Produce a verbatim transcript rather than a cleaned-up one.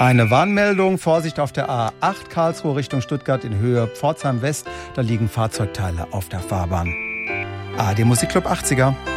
Eine Warnmeldung, Vorsicht auf der A acht Karlsruhe Richtung Stuttgart in Höhe Pforzheim West. Da liegen Fahrzeugteile auf der Fahrbahn. A R D Musikclub achtziger.